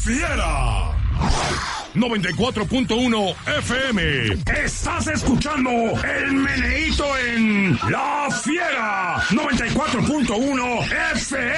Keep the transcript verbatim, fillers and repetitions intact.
Fiera. noventa y cuatro punto uno F M. Estás escuchando el meneíto en La Fiera. noventa y cuatro punto uno F M.